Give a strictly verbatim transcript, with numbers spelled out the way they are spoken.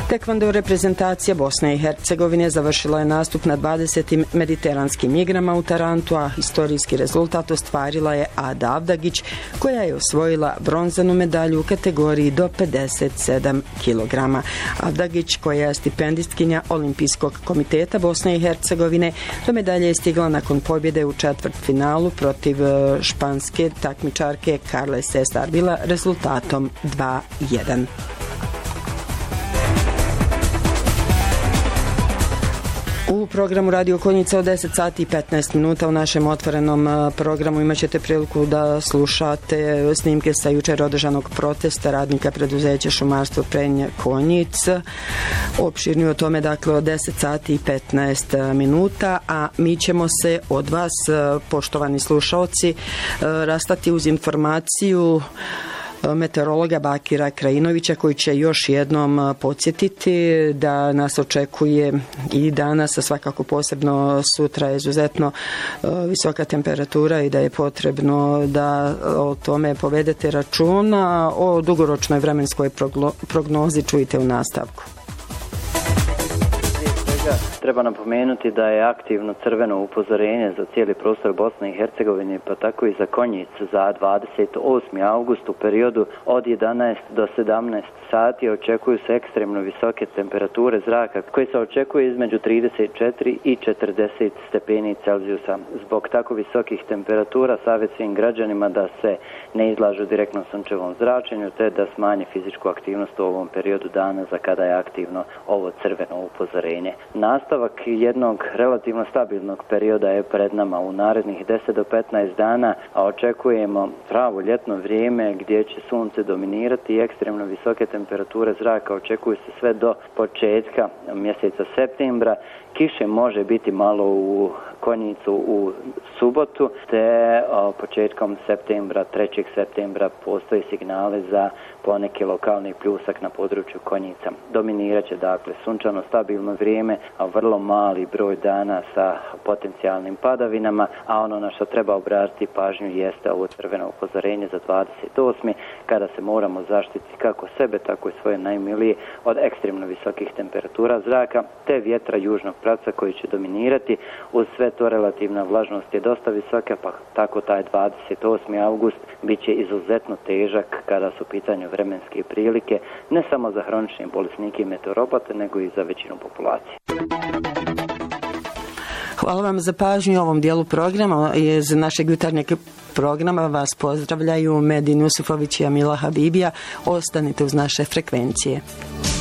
Tekvando reprezentacija Bosne i Hercegovine završila je nastup na dvadesetim mediteranskim igrama u Tarantu, a historijski rezultat ostvarila je Ada Avdagić, koja je osvojila bronzanu medalju u kategoriji do pedeset sedam kilograma. Avdagić, koja je stipendistkinja Olimpijskog komiteta Bosne i Hercegovine, do medalje je stigla nakon pobjede u četvrtfinalu protiv španske takmičarke Carle Cesar Vila rezultatom dva jedan. U programu Radio Konjica od deset sati i petnaest minuta u našem otvorenom programu imat ćete priliku da slušate snimke sa jučer održanog protesta radnika preduzeća Šumarstvo Prenje Konjic. Opširnije o tome, dakle, od deset sati i petnaest minuta, a mi ćemo se od vas, poštovani slušaoci, rastati uz informaciju meteorologa Bakira Krajinovića, koji će još jednom podsjetiti da nas očekuje i danas, a svakako posebno sutra, izuzetno visoka temperatura i da je potrebno da o tome povedete računa. O dugoročnoj vremenskoj prognozi čujte u nastavku. Treba napomenuti da je aktivno crveno upozorenje za cijeli prostor Bosne i Hercegovine, pa tako i za Konjic za dvadeset osmi august u periodu od jedanaest do sedamnaest sati očekuju se ekstremno visoke temperature zraka koje se očekuje između trideset četiri i četrdeset stepeni Celzijusa. Zbog tako visokih temperatura savjet svim građanima da se ne izlažu direktno sunčevom zračenju te da smanje fizičku aktivnost u ovom periodu dana za kada je aktivno ovo crveno upozorenje. Nastavak jednog relativno stabilnog perioda je pred nama u narednih deset do petnaest dana, a očekujemo pravo ljetno vrijeme gdje će sunce dominirati i ekstremno visoke temperature zraka očekuju se sve do početka mjeseca septembra. Kiše može biti malo u Konjicu u subotu, te o, početkom septembra, trećeg septembra postoji signale za poneki lokalni pljusak na području Konjica. Dominirat će dakle sunčano stabilno vrijeme, a vrlo mali broj dana sa potencijalnim padavinama, a ono na što treba obratiti pažnju jeste ovo crveno upozorenje za dvadeset osmi kada se moramo zaštititi kako sebe, tako i svoje najmilije od ekstremno visokih temperatura zraka te vjetra južnog pravca koji će dominirati. Uz sve to relativna vlažnost je dosta visoka, pa tako taj dvadeset osmi august bit će izuzetno težak kada su u pitanju vremenske prilike, ne samo za hronične bolesnike i meteoropate, nego i za većinu populacije. Hvala vam za pažnju u ovom dijelu programa. Iz našeg jutarnjeg programa vas pozdravljaju Medin Jusufović i Amila Habibija. Ostanite uz naše frekvencije.